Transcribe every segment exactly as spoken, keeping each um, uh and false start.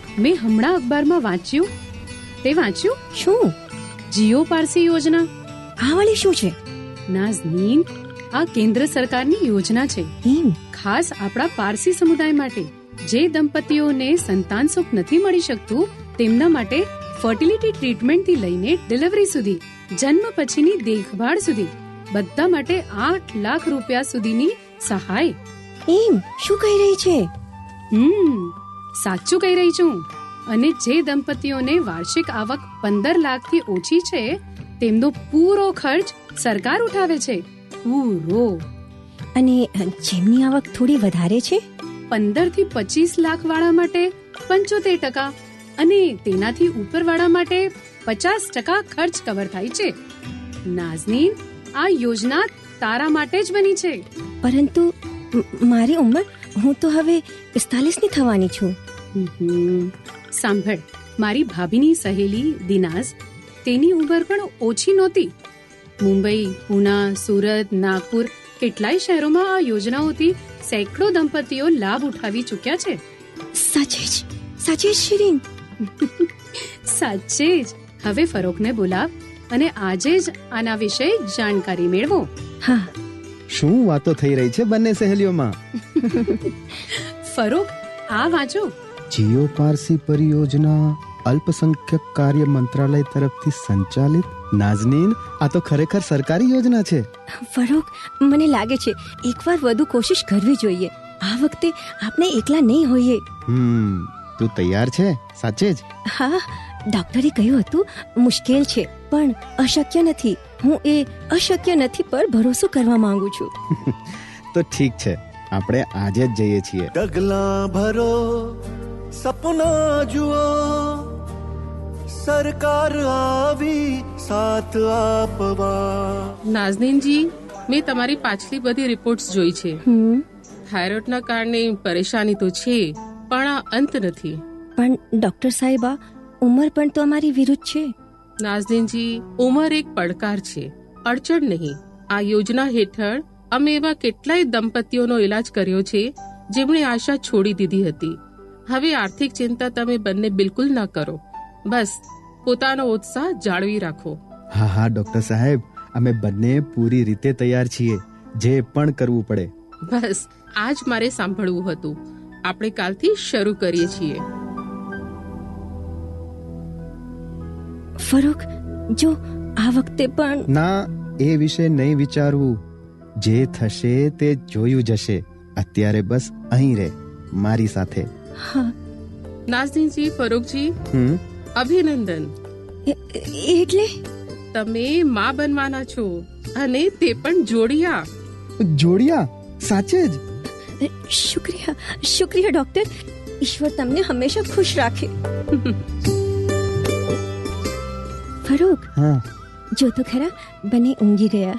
મેં હમણાં અખબારમાં વાંચ્યું. તે વાંચ્યું? શું? જીઓ પારસી યોજના. આ વાળી શું છે? નાઝનીન, આ કેન્દ્ર સરકારની યોજના છે. એમ? ખાસ આપણા પારસી સમુદાય માટે. જે દંપતીઓને સંતાન સુખ નથી મળી શકતું તેમના માટે ફર્ટિલિટી ટ્રીટમેન્ટ થી લઈને ડિલિવરી સુધી, જન્મ પછીની દેખભાળ સુધી બધા માટે આઠ લાખ રૂપિયા સુધીની સહાય. એમ? શું કહી રહી છે? હમ સાચું કહી રહી છું. અને જે દંપતીઓને વાર્ષિક આવક પંદર લાખ થી ઓછી છે તેમનો પૂરો ખર્ચ સરકાર ઉઠાવે છે. પૂરો. અને જેમની આવક થોડી વધારે છે, પંદર થી પચીસ લાખ વાળા માટે પંચોતેર ટકા અને તેનાથી ઉપર વાળા માટે પચાસ ટકા ખર્ચ કવર થાય છે. નાઝનીન, આ યોજના તારા માટે જ બની છે. પરંતુ મારી ઉંમર, હું તો હવે પિસ્તાલીસ ની થવાની છું. સાંભળ, મારી ભાભીની સહેલી દિનાઝ, તેની ઉંમર પણ ઓછી નહોતી. મુંબઈ, પુના, સુરત, નાગપુર કેટલાય શહેરોમાં આ યોજનાઓથી સેંકડો દંપતીઓ લાભ ઉઠાવી ચૂક્યા છે. સાચે જ? સાચે જ શિરીન? સાચે જ. હવે ફરોકને બોલાવ અને આજે જ આના વિશે જાણકારી મેળવો. હા. શું વાતો થઈ રહી છે બંને સહેલીઓમાં? ફરોક, આ વાંચો. જીઓ પારસી પરિયોજના અલ્પસંખ્યક કાર્ય મંત્રાલય તરફથી સંચાલિત. નાઝનીન, આ તો ખરેખર સરકારી યોજના છે. ફરોક, મને લાગે છે એકવાર વધુ કોશિશ કરવી જોઈએ. આ વખતે આપણે એકલા નહીં હોઈએ. હમ તું તૈયાર છે? સાચે જ? હા, ડોક્ટરે કહ્યું હતું મુશ્કેલ છે પણ અશક્ય નથી. હું એ અશક્ય નથી પર ભરોસો કરવા માંગુ છું. તો ઠીક છે, આપણે આજે જ જઈએ છીએ. ડગલા ભરો, સપના જુઓ, સરકાર આવી સાથ આપવા. નાઝનીનજી, મેં તમારી પાછલી બધી રિપોર્ટ્સ જોઈ છે. થાઇરોઇડના કારણે પરેશાની તો છે પણ આ અંત નથી. પણ ડોક્ટર સાહેબા, ઉંમર પણ તો અમારી વિરુદ્ધ છે. નાઝનીનજી, ઉંમર એક પડકાર છે, અડચણ નહીં. આ યોજના હેઠળ અમે એવા કેટલાય દંપતીઓનો ઇલાજ કર્યો છે જેમણે આશા છોડી દીધી હતી. હવે આર્થિક ચિંતા તમે બંને બિલકુલ ન કરો. બસ પોતાનો ઉત્સાહ જાળવી રાખો. હા હા ડોક્ટર સાહેબ, અમે બંને પૂરી રીતે તૈયાર છીએ, જે પણ કરવું પડે. બસ આજ મારે સાંભળવું હતું. આપણે કાલથી શરૂ કરીએ છીએ. ફરોક, જો આ વખતે પણ ના, એ વિશે નહીં વિચારવું. જે થશે તે જોયું જશે. અત્યારે બસ અહીં રહે મારી સાથે. હા. નાઝનીનજી, ફરોકજી, હમ અભિનંદન. એટલે તમે માં બનવાના છો અને તે પણ જોડિયા. જોડિયા? સાચે જ? શુક્રિયા, શુક્રિયા ડોક્ટર. ઈશ્વર તમને હંમેશા ખુશ રાખે. ફરોક, હા. જો તો ખરા, બંને ઊંઘી ગયા.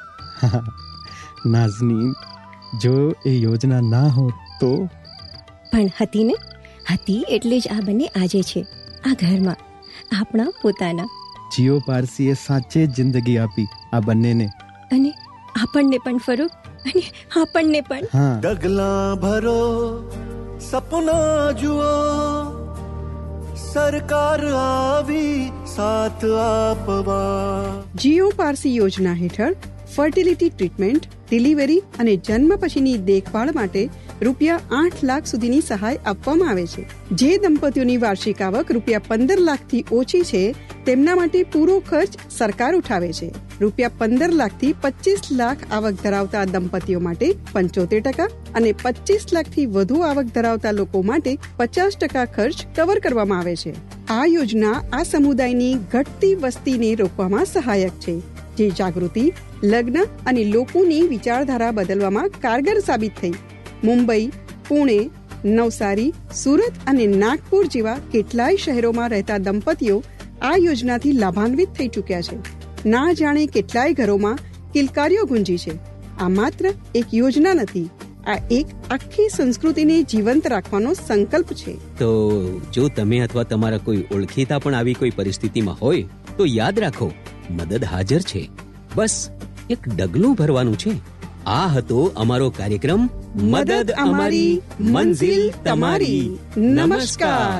નાઝનીન, જો એ યોજના ના હોત તો? પણ હતી ને, હતી એટલે જ આ બંને આજે છે આ ઘરમાં, આપણા પોતાના. જીઓ પારસીએ સાચે જ જિંદગી આપી આ બંનેને. અને આપણને પણ ફરોક, અને આપણને પણ. હા. ડગલા ભરો, સપના જુઓ, સરકાર આવી સાથ આપવા. જીઓ પારસી યોજના હેઠળ ફર્ટિલિટી ટ્રીટમેન્ટ, ડિલિવરી અને જન્મ પછીની દેખભાળ માટે રૂપિયા આઠ લાખ સુધીની સહાય આપવામાં આવે છે. જે દંપતીઓની વાર્ષિક આવક રૂપિયા પંદર લાખ થી ઓછી છે તેમના માટે પૂરો ખર્ચ સરકાર ઉઠાવે છે. રૂપિયા પંદર લાખ થી પચીસ લાખ આવક ધરાવતા દંપતીઓ માટે પંચોતેર ટકા અને પચીસ લાખ થી વધુ આવક ધરાવતા લોકો માટે પચાસ ટકા ખર્ચ કવર કરવામાં આવે છે. આ યોજના આ સમુદાયની ઘટતી વસ્તીને રોકવામાં સહાયક છે, જે જાગૃતિ, લગ્ન અને લોકોની વિચારધારા બદલવામાં કારગર સાબિત થઈ. મુંબઈ, પુણે, નવસારી, સુરત અને નાગપુર જેવા કેટલાય શહેરોમાં રહેતા દંપતીઓ આ યોજનાથી લાભાન્વિત થઈ ચૂક્યા છે. ના જાણે કેટલાય ઘરોમાં કિલકારીઓ ગુંજી છે. આ માત્ર એક યોજના નથી, આ એક આખી સંસ્કૃતિને જીવંત રાખવાનો સંકલ્પ છે. તો જો તમે અથવા તમારા કોઈ ઓળખીતા પણ આવી કોઈ પરિસ્થિતિમાં હોય તો યાદ રાખો, મદદ હાજર છે. બસ એક ડગલું ભરવાનું છે. આ હતો અમારો કાર્યક્રમ મદદ અમારી, મંઝિલ તમારી. નમસ્કાર.